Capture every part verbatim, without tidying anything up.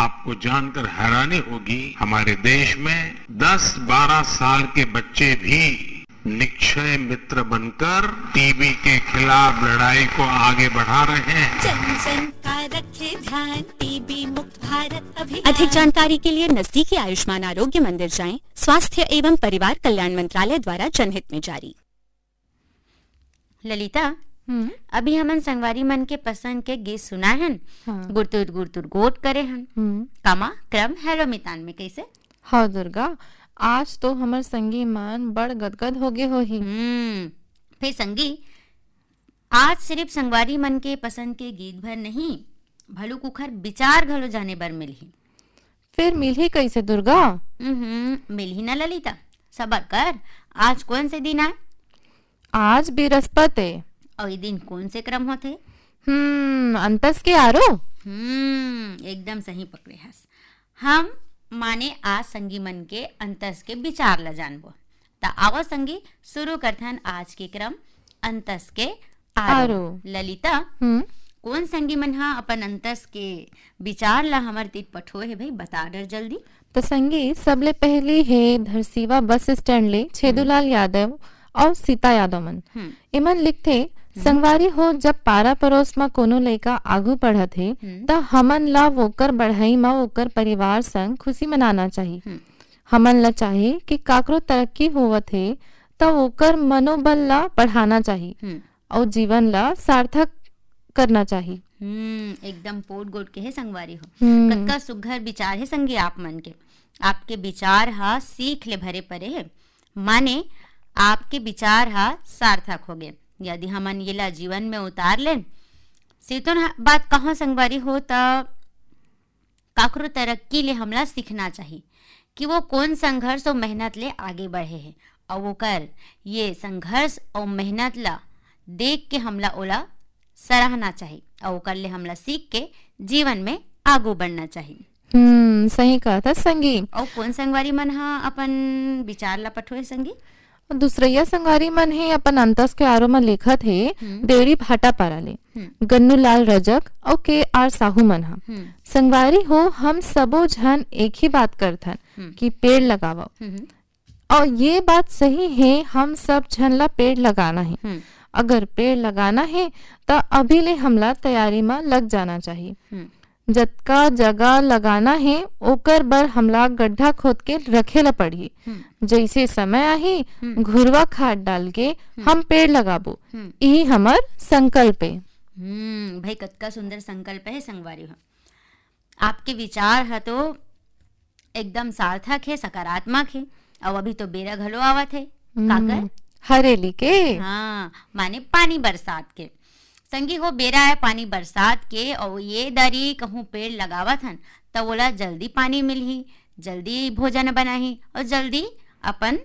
आपको जानकर हैरानी होगी, हमारे देश में दस बारह साल के बच्चे भी निक्षय मित्र बनकर टीबी के खिलाफ लड़ाई को आगे बढ़ा रहे हैं। जन जन का रखे ध्यान, टीबी मुक्त भारत अभियान। अधिक जानकारी के लिए नजदीकी आयुष्मान आरोग्य मंदिर जाएं। स्वास्थ्य एवं परिवार कल्याण मंत्रालय द्वारा जनहित में जारी। ललिता, अभी हमन संगवारी मन के पसंद के गीत सुना हन। हाँ। गुरतुर गुरतुर गोट करे हन। कामा क्रम हैरो मितान में कैसे? हाँ दुर्गा, आज तो हमर संगी मन बड़ गदगद हो गए होही। हम्म फिर संगी, आज सिर्फ संगवारी मन के पसंद के गीत भर नहीं, भलू कुखर विचार घलो जाने बर मिलही। फिर मिलही कैसे दुर्गा? हम्म मिलही ना ललिता, सबर कर। आज कौन से दिन आए? आज बृहस्पति। और ये दिन कौन से क्रम होते? हम्म अंतस के आरो। हम्म एकदम सही पकड़े हस। हम माने आज संगी मन के अंतस के विचार ला जानबो। ता आवो संगी शुरू करथन आज के क्रम अंतस के आरो। आरो। ललिता, हम्म कौन संगी मन हा अपन अंतस के विचार ला हमर तीत पठोए है भाई, बता डर जल्दी। तो संगी सबले पहले है धरसीवा बस स्टैंड ले छेदूलाल यादव और सीता यादव मन। हम्म इमन लिखथे, संगवारी हो जब पारा पड़ोस में कोनो लइका आगू पढ़त हे त हमन ला वोकर बढ़ई में वोकर परिवार संग खुशी मनाना चाहिए। हम्म। हमन ला चाहे कि काकरो तरक्की होवत हे त वोकर मनोबल ला बढ़ाना चाहिए हम्म और जीवन ला सार्थक करना चाहिए। हम्म एकदम पोट गोट के है संगवारी हो। हम्म। कतका सुघर विचार है संगी आप मन के। आपके विचार हा सीख ले भरे परे है, माने आपके विचार हा सार्थक हो गए यदि हमन ये ला जीवन में उतार लें। सिर्फ बात कहाँ संगवारी हो त काकरो तरक्की ले हमला सीखना चाहिए कि वो कौन संघर्ष और मेहनत ले आगे बढ़े है, और वो कर ये संघर्ष और मेहनत ला देख के हमला ओला सराहना चाहिए, और कर ले हमला सीख के जीवन में आगू बढ़ना चाहिए। हम्म सही कहा था संगी। और कौन संगवारी मन हा अपन विचार ला पठोए संगी? दूसरैया संगवारी मन है अपन अंतस के आरो में लिखत है हम्म। देवरी भाटा पारा ले हम्म गन्नू लाल रजक और के आर साहू मन हा। हम्म संगवारी हो हम सबो झन एक ही बात करथन हम्म। कि पेड़ लगाओ, हम्म और ये बात सही है, हम सब झन ला पेड़ लगाना है। हम्म अगर पेड़ लगाना है तो अभी ले हमला तैयारी में लग जाना चाहिए। हम्म जतका जगह लगाना है ओकर बर हमला गड्ढा खोद के रखे ला पड़ी। हम्म जैसे समय आही हम्म। घुरवा खाद डाल के हम पेड़ लगाबो, हम्म यही हमर संकल्प है। हम्म भाई कतका सुंदर संकल्प है संगवारी हो। आपके विचार है तो एकदम सार्थक है, सकारात्मक है। और अभी तो बेरा घलो आवत है काकर हरेली के। हाँ माने पानी बरसात के संगी हो बेरा है पानी बरसात के, और ये दरी कहूँ पेड़ लगावत हन तो बोला जल्दी पानी मिलही, जल्दी भोजन बनाही और जल्दी अपन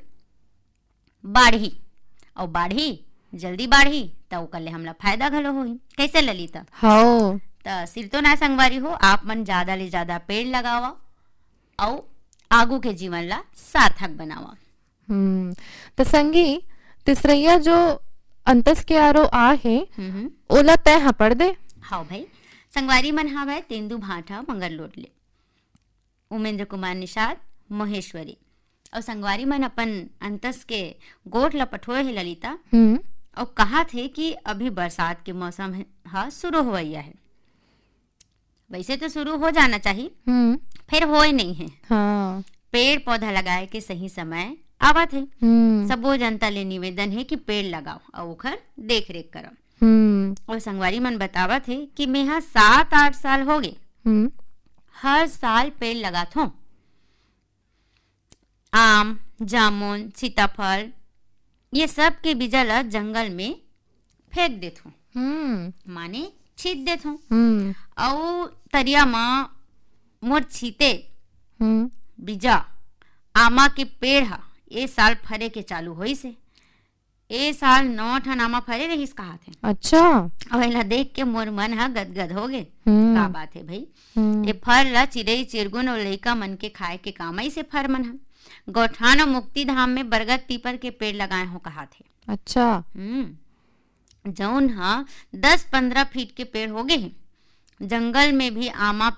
बाढ़ी, और बाढ़ी जल्दी बाढ़ी तो कल हमला फायदा घलो होही। कैसे ललिता? हाँ तो सिर्फ तो ना संगवारी हो, आप मन ज्यादा ले ज्यादा पेड़ लगावा और आगू के जीवन ला सार्थक बनावा। हम्म तो संगी तीसरैया जो अंतस के आरो आ है हम्म ओला तय हाँ पढ़ दे। हाँ भाई संगवारी मन हा भाई तेंदु भाठा मंगर लोटले, उमेंद्र कुमार निषाद महेश्वरी, और संगवारी मन अपन अंतस के गोठ ला पठोए है ललिता। हम्म और कहा थे कि अभी बरसात के मौसम है, हाँ शुरू हो गया है। वैसे तो शुरू हो जाना चाहिए, हम्म फिर होए नहीं है। हाँ पेड़ पौधा लगाए के सही समय आवत है। हम्म सबो जनता ले निवेदन है कि पेड़ लगाओ और ओखर देख रेख करो। हम्म और संगवारी मन बतावा थे कि मैं यहाँ सात आठ साल हो गए हम्म हर साल पेड़ लगात हूँ। आम, जामुन, सीताफल ये सब के बीजा ला जंगल में फेंक देत हूँ, हम्म माने छीट देत हूँ। हम्म और तरिया माँ मोर छीते हम्म बीजा आमा के पेड़ हा ए साल फरे के चालू होई से। ए साल नौ ठन आमा फरे रहीस कहा थे। अच्छा। और एला देख के मोर मन हा गदगद हो गए। हम्म का बात है भाई, हम्म ये फर ला चिड़ई चिरगुन और लइका मन के खाए के कामई से फर मन हा। गौठान और मुक्ति धाम में बरगद पीपर के पेड़ लगाए हो कहा थे। अच्छा। हम्म जौन हा दस पंद्रह फीट के पेड़ हो गए हैं। जंगल में भी आमा